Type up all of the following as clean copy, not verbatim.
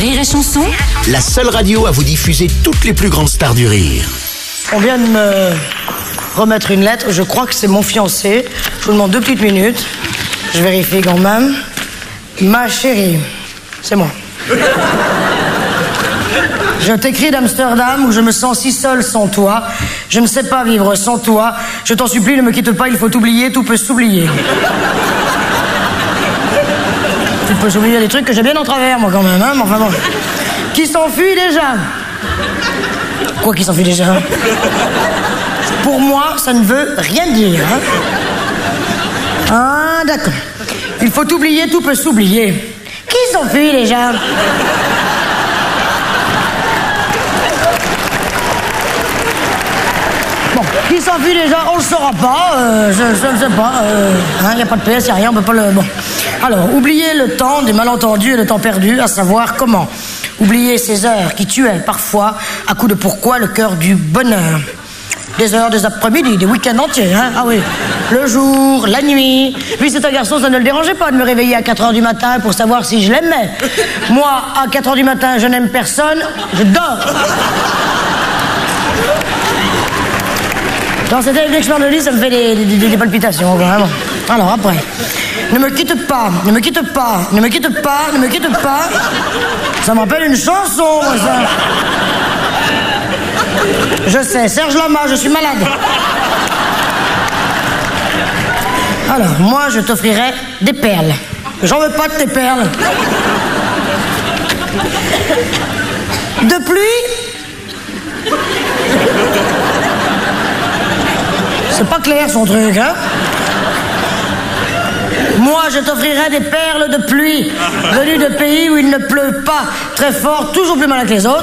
Rire et Chanson, la seule radio à vous diffuser toutes les plus grandes stars du rire. On vient de me remettre une lettre, je crois que c'est mon fiancé. Je vous demande 2 petites minutes. Je vérifie quand même. Ma chérie, c'est moi. Je t'écris d'Amsterdam où je me sens si seule sans toi. Je ne sais pas vivre sans toi. Je t'en supplie, ne me quitte pas, il faut oublier, tout peut s'oublier. Tu peux s'oublier des trucs que j'ai bien en travers, moi, quand même, hein, mais enfin bon. Qui s'enfuit déjà? Quoi qui s'enfuit déjà? Pour moi, ça ne veut rien dire, hein. Ah, d'accord. Il faut oublier, tout peut s'oublier. Qui s'enfuit déjà? Bon, qui s'enfuit déjà, on le saura pas, je ne sais pas, il n'y a pas de PS, il n'y a rien, on peut pas le... Bon. Alors, oublier le temps des malentendus et le temps perdu, à savoir comment. Oublier ces heures qui tuaient parfois, à coup de pourquoi, le cœur du bonheur. Des heures, des après-midi, des week-ends entiers, hein. Ah oui, le jour, la nuit. Puis c'est un garçon, ça ne le dérangeait pas de me réveiller à 4h du matin pour savoir si je l'aimais. Moi, à 4h du matin, je n'aime personne, je dors. Dans cette dès que je pars de lit, ça me fait des palpitations, vraiment. Alors, après, ne me quitte pas, ne me quitte pas, ne me quitte pas, ne me quitte pas. Ça me rappelle une chanson, moi, ça. Je sais, Serge Lama, je suis malade. Alors, moi, je t'offrirai des perles. J'en veux pas de tes perles. De pluie? C'est pas clair, son truc, hein? Moi, je t'offrirai des perles de pluie, venues de pays où il ne pleut pas très fort, toujours plus malin que les autres.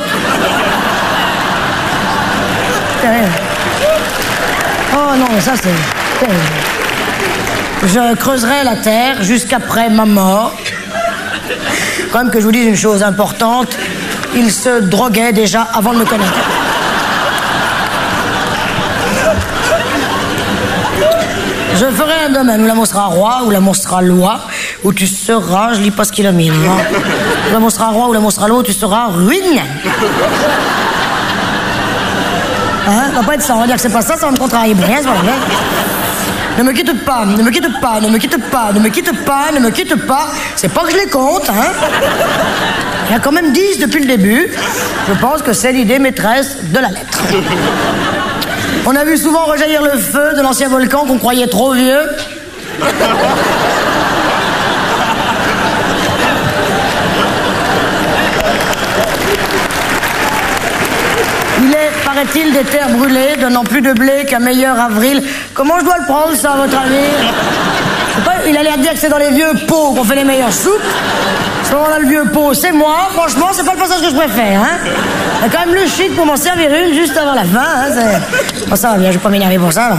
Oh non, ça c'est terrible. Je creuserai la terre jusqu'après ma mort. Quand même que je vous dise une chose importante, il se droguait déjà avant de me connaître. Je ferai un domaine où l'amour sera roi, où l'amour sera loi, où tu seras, je lis pas ce qu'il a mis, non. Où l'amour sera roi, où l'amour sera loi, où tu seras ruine. Hein? Ça va pas être ça, on va dire que c'est pas ça, ça va me contrarier. Rien, c'est pas vrai. Ne me quitte pas, ne me quitte pas, ne me quitte pas, ne me quitte pas, ne me quitte pas. C'est pas que je les compte, hein. Il y a quand même 10 depuis le début. Je pense que c'est l'idée maîtresse de la lettre. On a vu souvent rejaillir le feu de l'ancien volcan qu'on croyait trop vieux. Il est, paraît-il, des terres brûlées, donnant plus de blé qu'un meilleur avril. Comment je dois le prendre, ça, à votre avis? Il a l'air de dire que c'est dans les vieux pots qu'on fait les meilleures soupes. À ce moment-là, le vieux pot, c'est moi. Franchement, c'est pas le passage que je préfère, hein. Il y a quand même le chic pour m'en servir une juste avant la fin, hein. Bon, ça va bien, je vais pas m'énerver pour ça, là.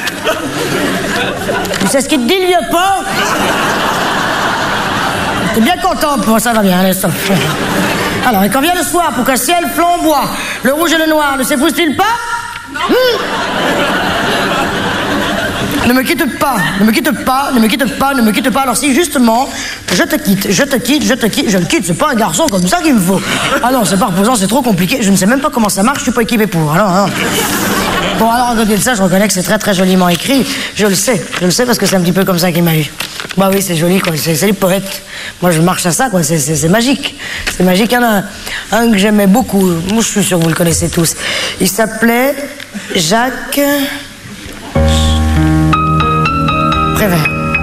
Tu sais ce qu'il te dit, le vieux pot? T'es bien content, bon, ça va bien, allez, stop. Alors, et quand vient le soir, pour qu'un ciel flamboie, le rouge et le noir ne s'épousent-ils pas? Non. Ne me quitte pas, ne me quitte pas, ne me quitte pas, ne me quitte pas. Alors si justement, je te quitte, je te quitte, je te quitte, je le quitte, c'est pas un garçon comme ça qu'il me faut. Ah non, c'est pas reposant, c'est trop compliqué, je ne sais même pas comment ça marche, je suis pas équipé pour. Alors. Bon, alors à côté de ça, je reconnais que c'est très très joliment écrit, je le sais parce que c'est un petit peu comme ça qu'il m'a eu. Bah oui, c'est joli, quoi, c'est les poètes. Moi, je marche à ça, quoi, c'est magique. C'est magique, il y en a un que j'aimais beaucoup, moi je suis sûr que vous le connaissez tous. Il s'appelait Jacques Prévert.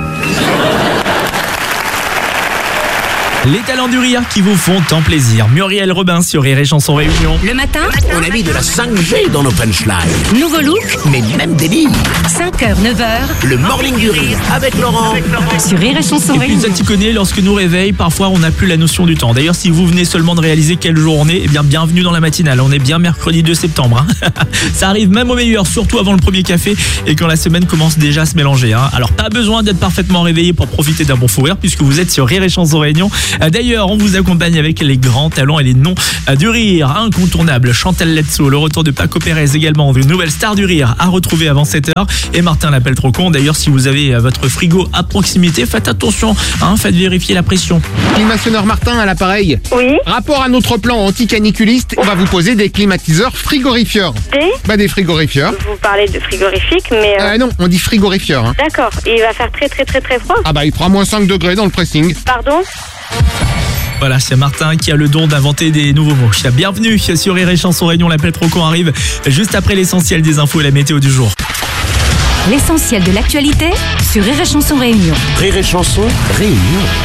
Les talents du rire qui vous font tant plaisir. Muriel Robin sur Rire et Chanson Réunion. le matin, On a mis de la 5G dans nos punchlines. nouveau look, Mais même délire. 5h, 9h, Le morning du rire avec Laurent. sur Rire et Chanson Et puis Réunion. tu connais, lorsque nous réveille, parfois on n'a plus la notion du temps. D'ailleurs, si vous venez seulement de réaliser quelle journée, eh bien bienvenue dans la matinale. On est bien mercredi 2 septembre. Hein. Ça arrive même au meilleur, surtout avant le premier café et quand la semaine commence déjà à se mélanger. Hein. Alors pas besoin d'être parfaitement réveillé pour profiter d'un bon fou rire puisque vous êtes sur Rire et Chanson Réunion D'ailleurs, on vous accompagne avec les grands talents et les noms du rire incontournables. Chantal Latsou, le retour de Paco Pérez également, une nouvelle star du rire à retrouver avant 7h. Et Martin l'appelle trop con. D'ailleurs, si vous avez votre frigo à proximité, faites attention, faites vérifier la pression. Climatiseur Martin à l'appareil. Oui. Rapport à notre plan anti-caniculiste, on va vous poser des climatiseurs frigorifieurs. Des frigorifieurs. Vous parlez de frigorifique, mais... Non, on dit frigorifieurs. D'accord, il va faire très très très très froid. Ah bah il fera moins 5 degrés dans le pressing. Pardon? Voilà, c'est Martin qui a le don d'inventer des nouveaux mots. Bienvenue sur Rire et Chanson Réunion. L'appel trop con arrive juste après l'essentiel des infos et la météo du jour. L'essentiel de l'actualité sur Rire et Chanson Réunion. Rire et Chanson Réunion.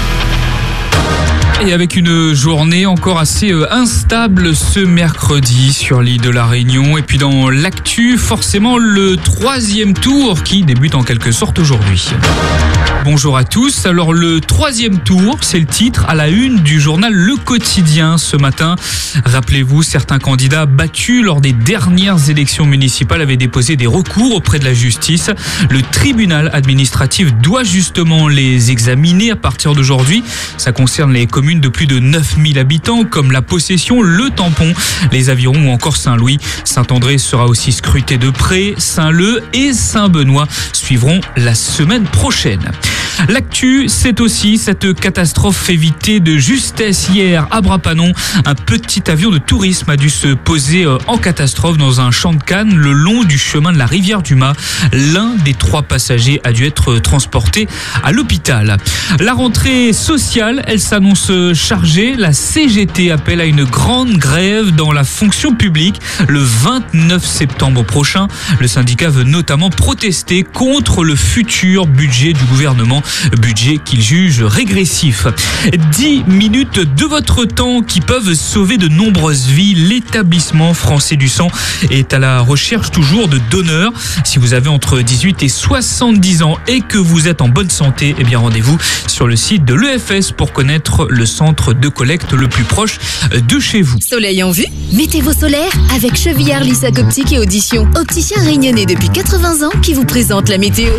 Et avec une journée encore assez instable ce mercredi sur l'île de la Réunion. Et puis dans l'actu, forcément le 3e tour qui débute en quelque sorte aujourd'hui. Bonjour à tous. Alors le 3e tour, c'est le titre à la une du journal Le Quotidien ce matin. Rappelez-vous, certains candidats battus lors des dernières élections municipales avaient déposé des recours auprès de la justice. Le tribunal administratif doit justement les examiner à partir d'aujourd'hui. Ça concerne les communes de plus de 9000 habitants comme La Possession, Le Tampon, les Avirons ou encore Saint-Louis. Saint-André sera aussi scruté de près. Saint-Leu et Saint-Benoît suivront la semaine prochaine. L'actu, c'est aussi cette catastrophe évitée de justesse hier à Brapanon. Un petit avion de tourisme a dû se poser en catastrophe dans un champ de canne le long du chemin de la rivière du Mât. L'un des 3 passagers a dû être transporté à l'hôpital. La rentrée sociale, elle s'annonce chargée. La CGT appelle à une grande grève dans la fonction publique le 29 septembre prochain. Le syndicat veut notamment protester contre le futur budget du gouvernement. Budget qu'il juge régressif. 10 minutes de votre temps qui peuvent sauver de nombreuses vies. L'établissement français du sang est à la recherche toujours de donneurs. Si vous avez entre 18 et 70 ans et que vous êtes en bonne santé, eh bien rendez-vous sur le site de l'EFS pour connaître le centre de collecte le plus proche de chez vous. Soleil en vue? Mettez vos solaires avec Chevillard Lissac Optique et Audition. Opticien réunionnais depuis 80 ans qui vous présente la météo.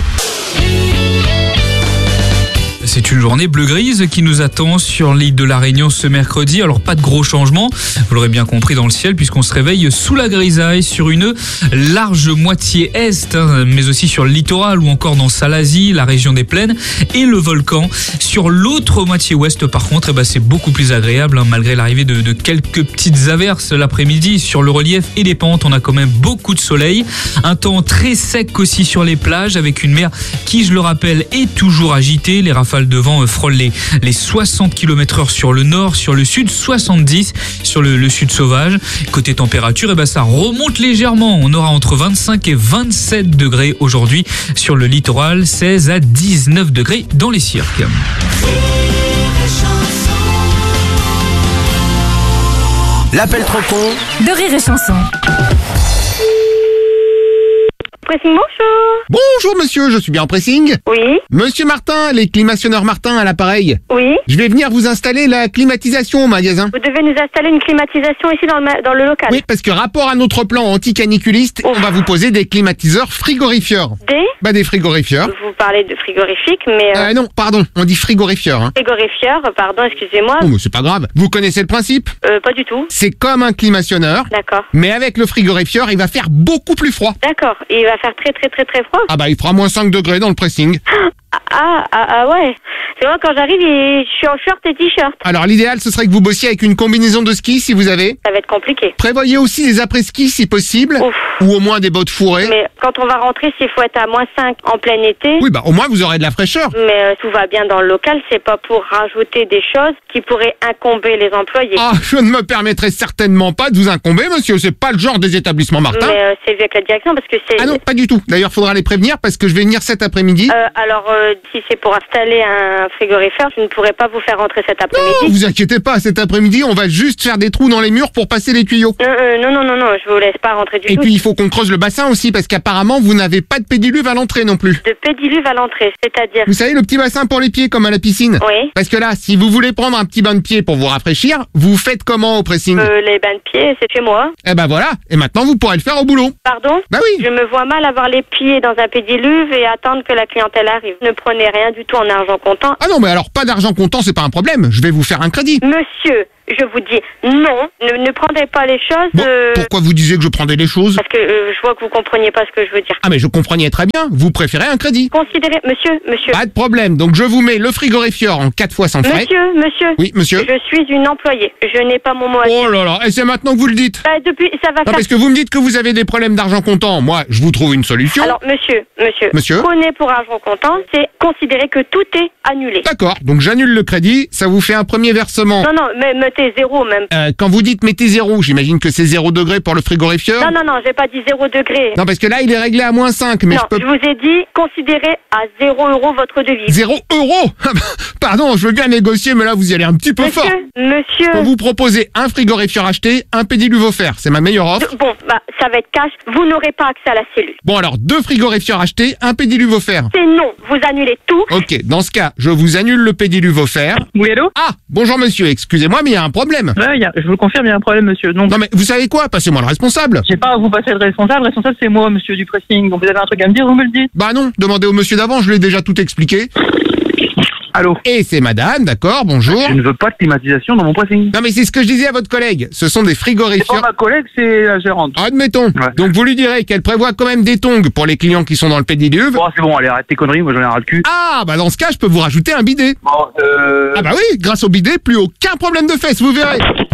C'est une journée bleu-grise qui nous attend sur l'île de la Réunion ce mercredi. Alors pas de gros changements, vous l'aurez bien compris dans le ciel, puisqu'on se réveille sous la grisaille sur une large moitié est, mais aussi sur le littoral ou encore dans Salazie, la région des plaines et le volcan. Sur l'autre moitié ouest par contre, c'est beaucoup plus agréable, malgré l'arrivée de quelques petites averses l'après-midi. Sur le relief et les pentes, on a quand même beaucoup de soleil. Un temps très sec aussi sur les plages, avec une mer qui, je le rappelle, est toujours agitée. Les rafales de vent frôlent les 60 km/h sur le nord, sur le sud 70 sur le sud sauvage. Côté température, ça remonte légèrement. On aura entre 25 et 27 degrés aujourd'hui sur le littoral, 16 à 19 degrés dans les cirques. L'appel trop con de Rire et Chanson. Pressing, bonjour. Bonjour monsieur, je suis bien en pressing. Oui. Monsieur Martin, les climatisionneurs Martin à l'appareil. Oui. Je vais venir vous installer la climatisation au magasin. Vous devez nous installer une climatisation ici dans le local. Oui, parce que rapport à notre plan anti-caniculiste, on va vous poser des climatiseurs frigorifieurs. Des frigorifieurs. Vous parlez de frigorifique, mais... Non, pardon, on dit frigorifieurs. Frigorifieur, pardon, excusez-moi. Oh, mais c'est pas grave. Vous connaissez le principe? Pas du tout. C'est comme un climationneur. D'accord. Mais avec le frigorifieur, il va faire beaucoup plus froid. D'accord. Et il va faire très très très très froid. Ah il fera moins 5 degrés dans le pressing. Ah ouais. C'est moi quand j'arrive, je suis en short et t-shirt. Alors l'idéal, ce serait que vous bossiez avec une combinaison de ski si vous avez. Ça va être compliqué. Prévoyez aussi des après-ski si possible. Ouf. Ou au moins des bottes fourrées. Mais quand on va rentrer, s'il faut être à moins 5 en plein été. Oui, au moins vous aurez de la fraîcheur. Mais tout va bien dans le local, c'est pas pour rajouter des choses qui pourraient incomber les employés. Ah, je ne me permettrai certainement pas de vous incomber, monsieur. C'est pas le genre des établissements Martin. Mais c'est vu avec la direction parce que c'est... Ah non, pas du tout. D'ailleurs, faudra les prévenir parce que je vais venir cet après-midi. Alors, si c'est pour installer un frigorifère, je ne pourrais pas vous faire rentrer cet après-midi. Non, vous inquiétez pas, cet après-midi, on va juste faire des trous dans les murs pour passer les tuyaux. Non, je vous laisse pas rentrer du tout. Et puis, il faut qu'on creuse le bassin aussi parce qu'apparemment, vous n'avez pas de pédiluve à l'entrée non plus. De pédiluve à l'entrée, c'est-à-dire... Vous savez, le petit bassin pour les pieds comme à la piscine. Oui. Parce que là, si vous voulez prendre un petit bain de pied pour vous rafraîchir, vous faites comment au pressing? Les bains de pied, c'est chez moi. Eh voilà. Et maintenant, vous pourrez le faire au boulot. Pardon? Bah oui. Je me vois mal avoir les pieds dans un pédiluve et attendre que la clientèle arrive. Ne ne prenez rien du tout en argent comptant. Ah non, mais alors pas d'argent comptant, c'est pas un problème. Je vais vous faire un crédit. Monsieur, je vous dis non, ne prendrez pas les choses. Bon, pourquoi vous disiez que je prendrais les choses? Parce que je vois que vous compreniez pas ce que je veux dire. Ah mais je comprenais très bien, vous préférez un crédit. Considérez, monsieur. Pas de problème, donc je vous mets le frigorifieur en 4 fois sans frais. Monsieur. Oui, monsieur. Je suis une employée, je n'ai pas mon mot à dire. Oh là là, et c'est maintenant que vous le dites. Bah, depuis, ça va Non, faire... parce que vous me dites que vous avez des problèmes d'argent comptant. Moi, je vous trouve une solution. Alors, monsieur. Prenez pour argent comptant, c'est considérer que tout est annulé. D'accord, donc j'annule le crédit, ça vous fait un premier versement. Non, mais mettez 0 même. Quand vous dites mettez 0, j'imagine que c'est 0 degré pour le frigorifieur. Non, j'ai pas dit 0 degré. Non, parce que là, il est réglé à -5, mais non, je vous ai dit, considérez à 0 € votre devise. 0 €? Pardon, je veux bien négocier, mais là, vous y allez un petit peu fort. Monsieur. Pour vous proposer un frigorifieur acheté, un pédiluve offert. C'est ma meilleure offre. Bon, ça va être cash. Vous n'aurez pas accès à la cellule. Bon, alors, 2 frigorifieurs achetés, un pédiluve offert. C'est non. Vous annulez tout. Ok, dans ce cas, je vous annule le pédiluve offert. Oui, allô? Ah, bonjour monsieur, excusez-moi, mais il y a un problème. Ouais, je vous le confirme, il y a un problème, monsieur. Donc, non, mais vous savez quoi? Passez-moi le responsable. J'ai pas à vous passer le responsable. Le responsable, c'est moi, monsieur du pressing. Donc, vous avez un truc à me dire, vous me le dites? Bah non, demandez au monsieur d'avant, je lui ai déjà tout expliqué. Allô? Et c'est madame, d'accord, bonjour. Je ne veux pas de climatisation dans mon pressing. Non mais c'est ce que je disais à votre collègue, ce sont des frigorifieurs... C'est pas ma collègue, c'est la gérante. Admettons. Ouais. Donc vous lui direz qu'elle prévoit quand même des tongs pour les clients qui sont dans le pédiluve. Bon, c'est bon, allez, arrête tes conneries, moi j'en ai ras le cul. Ah, bah dans ce cas, je peux vous rajouter un bidet. Bon, Ah bah oui, grâce au bidet, plus aucun problème de fesses, vous verrez.